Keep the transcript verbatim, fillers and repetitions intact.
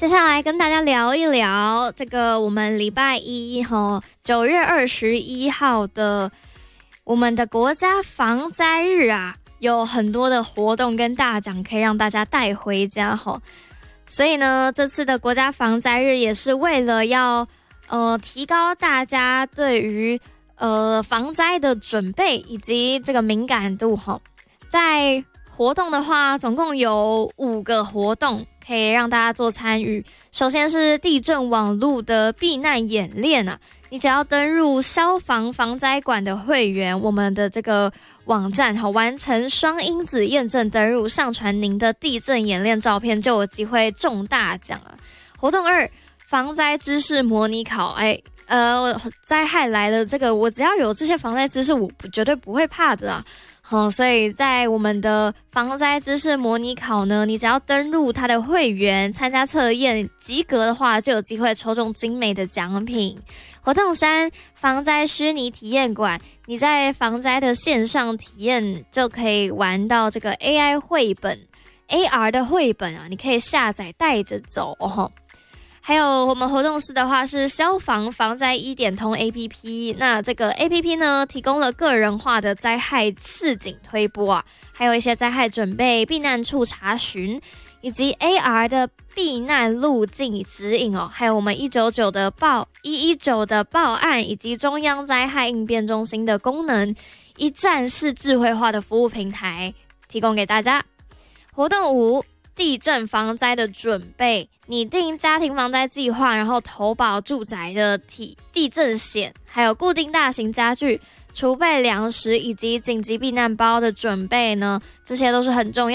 接下来跟大家聊一聊这个我们礼拜一哈九月二十一号的我们的国家防灾日啊，有很多的活动跟大奖可以让大家带回家哈。所以呢，这次的国家防灾日也是为了要呃提高大家对于呃防灾的准备以及这个敏感度哈。在活动的话，总共有五个活动可以让大家做参与。首先是地震网路的避难演练啊，你只要登入消防防灾馆的会员，我们的这个网站好，完成双因子验证登入，上传您的地震演练照片，就有机会中大奖啊。活动二，防灾知识模拟考，哎，呃，灾害来了，这个我只要有这些防灾知识，我绝对不会怕的啊。好、嗯，所以在我们的防灾知识模拟考呢，你只要登入它的会员，参加测验，及格的话，就有机会抽中精美的奖品。活动三，防灾虚拟体验馆，你在防灾的线上体验，就可以玩到这个 A I 绘本 A R 的绘本啊，你可以下载带着走哦。还有我们活动四的话是消防防灾一点通 A P P， 那这个 A P P 呢提供了个人化的灾害示警推播啊，还有一些灾害准备、避难处查询，以及 A R 的避难路径指引哦，还有我们一九九的报一一九的报案，以及中央灾害应变中心的功能，一站式智慧化的服务平台提供给大家。活动五，地震防灾的准备，拟定家庭防灾计划，然后投保住宅的体地震险，还有固定大型家具、储备粮食以及紧急避难包的准备呢，这些都是很重要。